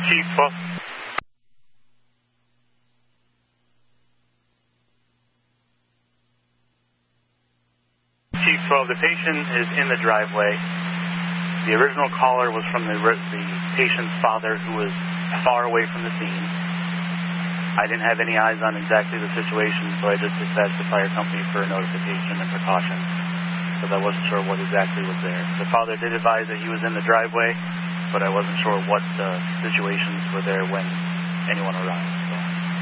Chief 12. Chief 12, the patient is in the driveway. The original caller was from the patient's father, who was far away from the scene. I didn't have any eyes on exactly the situation, so I just dispatched the fire company for a notification and precaution, because I wasn't sure what exactly was there. The father did advise that he was in the driveway, but I wasn't sure what situations were there when anyone arrived.